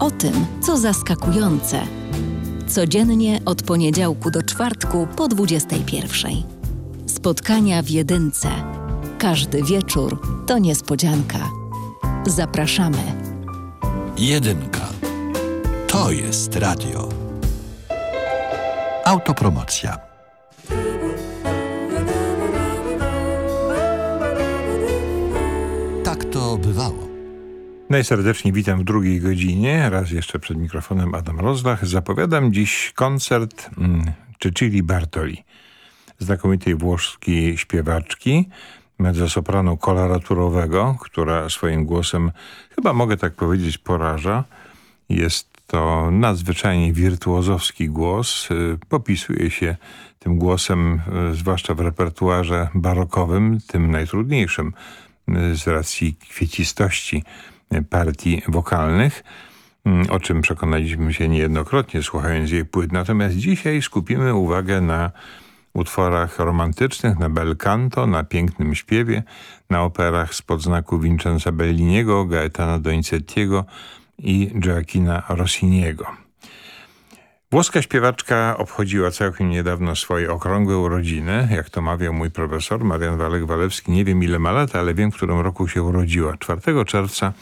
o tym, co zaskakujące. Codziennie od poniedziałku do czwartku po 21:00. Spotkania w Jedynce. Każdy wieczór to niespodzianka. Zapraszamy. Jedynka. To jest radio. Autopromocja. Tak to bywało. Najserdeczniej witam w drugiej godzinie. Raz jeszcze przed mikrofonem Adam Rozlach. Zapowiadam dziś koncert Cecilii Bartoli, znakomitej włoskiej śpiewaczki, mezzosopranu koloraturowego, która swoim głosem, chyba mogę tak powiedzieć, poraża. Jest to nadzwyczajnie wirtuozowski głos. Popisuje się tym głosem, zwłaszcza w repertuarze barokowym, tym najtrudniejszym z racji kwiecistości partii wokalnych, o czym przekonaliśmy się niejednokrotnie słuchając jej płyt. Natomiast dzisiaj skupimy uwagę na utworach romantycznych, na bel canto, na pięknym śpiewie, na operach spod znaku Vincenza Belliniego, Gaetana Donizettiego i Gioachina Rossiniego. Włoska śpiewaczka obchodziła całkiem niedawno swoje okrągłe urodziny. Jak to mawiał mój profesor Marian Walek-Walewski, nie wiem ile ma lat, ale wiem, w którym roku się urodziła. 4 czerwca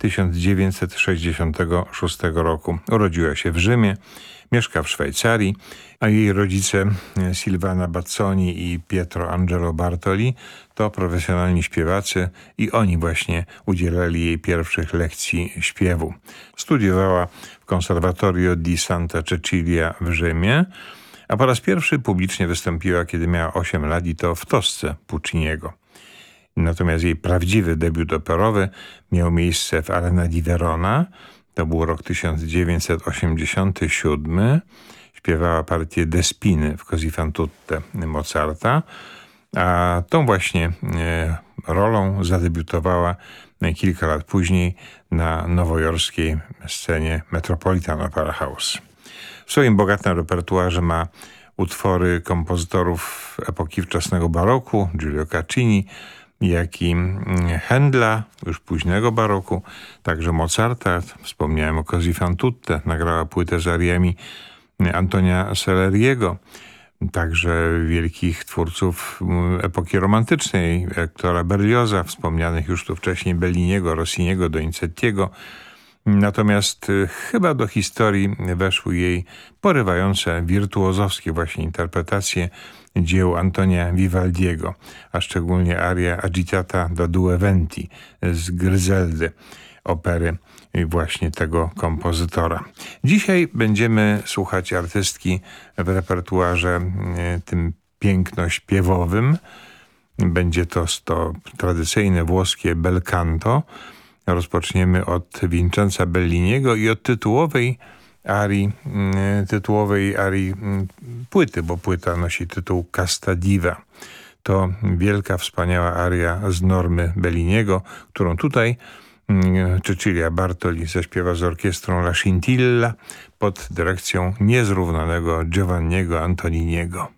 1966 roku. Urodziła się w Rzymie, mieszka w Szwajcarii, a jej rodzice Silvana Bazzoni i Pietro Angelo Bartoli to profesjonalni śpiewacy i oni właśnie udzielali jej pierwszych lekcji śpiewu. Studiowała w Conservatorio di Santa Cecilia w Rzymie, a po raz pierwszy publicznie wystąpiła, kiedy miała 8 lat i to w Tosce Pucciniego. Natomiast jej prawdziwy debiut operowy miał miejsce w Arena di Verona. To był rok 1987. Śpiewała partię Despiny w Così fan tutte Mozarta, a tą właśnie rolą zadebiutowała kilka lat później na nowojorskiej scenie Metropolitan Opera House. W swoim bogatym repertuarze ma utwory kompozytorów epoki wczesnego baroku, Giulio Caccini, jak i Händla, już późnego baroku, także Mozarta, wspomniałem o Così fan tutte, nagrała płytę z ariami Antonia Salieriego, także wielkich twórców epoki romantycznej, Hectora Berlioza, wspomnianych już tu wcześniej Belliniego, Rossiniego, Donizettiego. Natomiast chyba do historii weszły jej porywające, wirtuozowskie właśnie interpretacje dzieł Antonia Vivaldiego, a szczególnie aria Agitata da due venti z Gryzeldy, opery właśnie tego kompozytora. Dzisiaj będziemy słuchać artystki w repertuarze tym piękno-śpiewowym. Będzie to tradycyjne włoskie bel canto. Rozpoczniemy od Vincenza Belliniego i od tytułowej arii płyty, bo płyta nosi tytuł Casta Diva. To wielka, wspaniała aria z normy Belliniego, którą tutaj Cecilia Bartoli zaśpiewa z orkiestrą La Scintilla pod dyrekcją niezrównanego Giovanniego Antoniniego.